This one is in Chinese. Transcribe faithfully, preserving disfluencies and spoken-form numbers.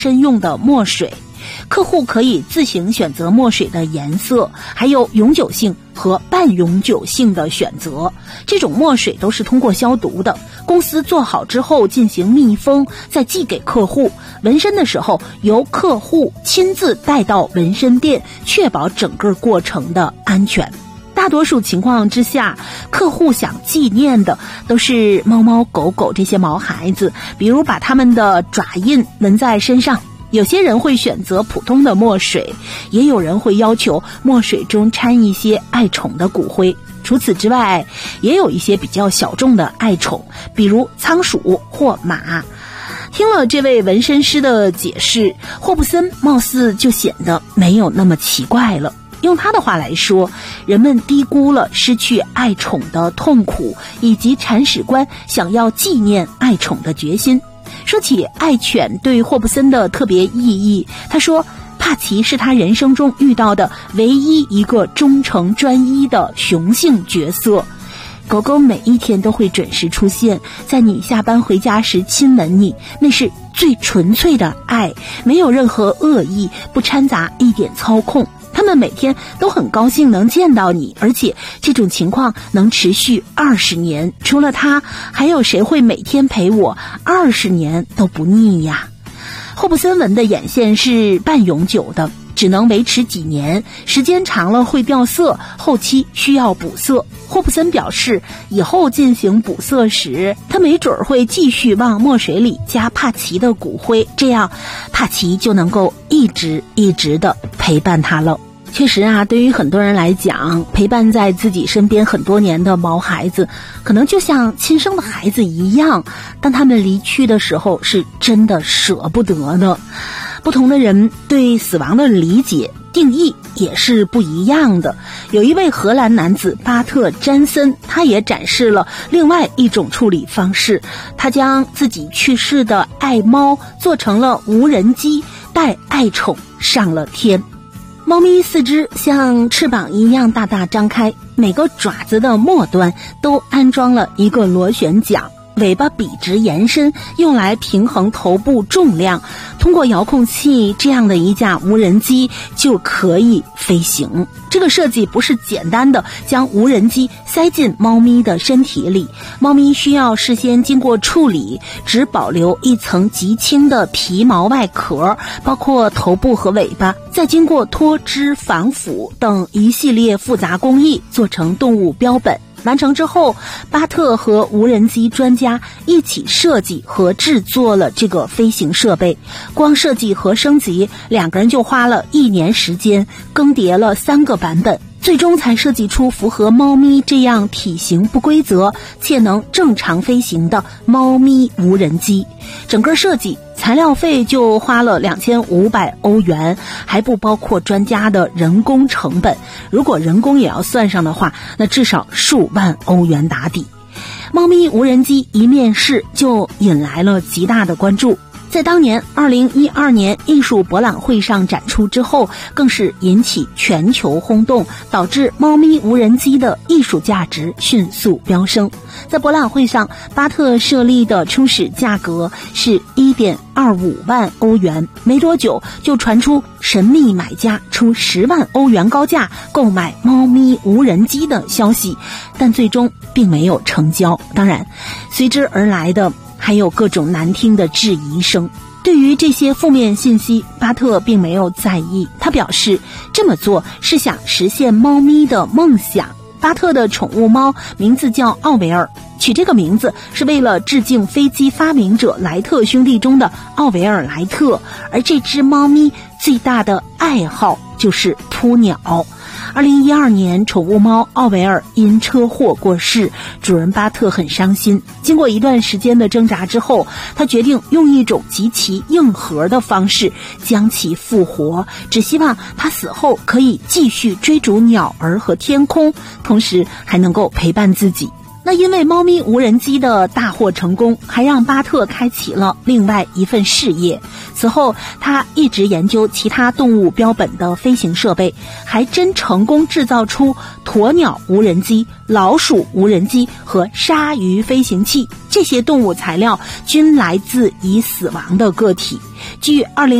身用的墨水。客户可以自行选择墨水的颜色，还有永久性和半永久性的选择。这种墨水都是通过消毒的，公司做好之后进行密封，再寄给客户。纹身的时候由客户亲自带到纹身店，确保整个过程的安全。大多数情况之下，客户想纪念的都是猫猫狗狗这些毛孩子，比如把它们的爪印纹在身上。有些人会选择普通的墨水，也有人会要求墨水中掺一些爱宠的骨灰。除此之外，也有一些比较小众的爱宠，比如仓鼠或马。听了这位纹身师的解释，霍布森貌似就显得没有那么奇怪了。用他的话来说，人们低估了失去爱宠的痛苦，以及铲屎官想要纪念爱宠的决心。说起爱犬对霍布森的特别意义，他说帕奇是他人生中遇到的唯一一个忠诚专一的雄性角色。狗狗每一天都会准时出现，在你下班回家时亲吻你，那是最纯粹的爱，没有任何恶意，不掺杂一点操控。他们每天都很高兴能见到你，而且这种情况能持续二十年。除了他，还有谁会每天陪我二十年都不腻呀？霍布森纹的眼线是半永久的，只能维持几年，时间长了会掉色，后期需要补色。霍布森表示，以后进行补色时，他没准会继续往墨水里加帕奇的骨灰，这样帕奇就能够一直一直的陪伴他了。确实啊，对于很多人来讲，陪伴在自己身边很多年的毛孩子，可能就像亲生的孩子一样，当他们离去的时候，是真的舍不得的。不同的人对死亡的理解定义也是不一样的。有一位荷兰男子巴特詹森，他也展示了另外一种处理方式，他将自己去世的爱猫做成了无人机，带爱宠上了天。猫咪四肢像翅膀一样大大张开，每个爪子的末端都安装了一个螺旋桨，尾巴笔直延伸，用来平衡头部重量。通过遥控器，这样的一架无人机就可以飞行。这个设计不是简单的将无人机塞进猫咪的身体里，猫咪需要事先经过处理，只保留一层极轻的皮毛外壳，包括头部和尾巴，再经过脱脂防腐等一系列复杂工艺做成动物标本。完成之后，巴特和无人机专家一起设计和制作了这个飞行设备。光设计和升级，两个人就花了一年时间，更迭了三个版本，最终才设计出符合猫咪这样体型不规则且能正常飞行的猫咪无人机。整个设计材料费就花了两千五百欧元，还不包括专家的人工成本。如果人工也要算上的话，那至少数万欧元打底。猫咪无人机一面世就引来了极大的关注。在当年二零一二年艺术博览会上展出之后，更是引起全球轰动，导致猫咪无人机的艺术价值迅速飙升。在博览会上，巴特设立的初始价格是 一点二五万欧元，没多久就传出神秘买家出十万欧元高价购买猫咪无人机的消息，但最终并没有成交。当然，随之而来的还有各种难听的质疑声。对于这些负面信息，巴特并没有在意，他表示这么做是想实现猫咪的梦想。巴特的宠物猫名字叫奥维尔，取这个名字是为了致敬飞机发明者莱特兄弟中的奥维尔莱特，而这只猫咪最大的爱好就是扑鸟。二零一二年，宠物猫奥维尔因车祸过世，主人巴特很伤心。经过一段时间的挣扎之后，他决定用一种极其硬核的方式将其复活，只希望他死后可以继续追逐鸟儿和天空，同时还能够陪伴自己。 那因为猫咪无人机的大获成功，还让巴特开启了另外一份事业。此后他一直研究其他动物标本的飞行设备，还真成功制造出鸵鸟无人机、老鼠无人机和鲨鱼飞行器。这些动物材料均来自已死亡的个体。据二零